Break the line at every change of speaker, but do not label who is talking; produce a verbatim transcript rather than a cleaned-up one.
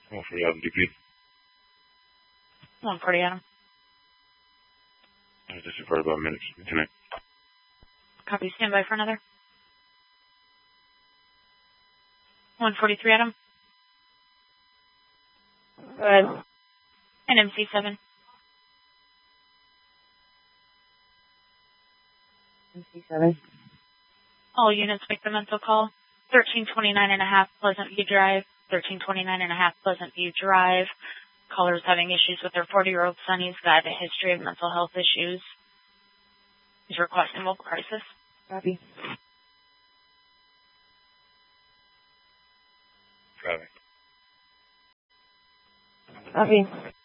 one forty Adam, D P.
one forty Adam.
I was just for about a minute. Tonight.
Copy. Stand by for another. one forty-three Adam.
Go ahead.
And M C seven.
M C seven.
All units make the mental call. thirteen twenty-nine and a half Pleasant View Drive. thirteen twenty-nine and a half Pleasant View Drive. Caller is having issues with their forty-year-old son. He's got a history of mental health issues. He's requesting mobile crisis.
Copy.
Driving.
Copy.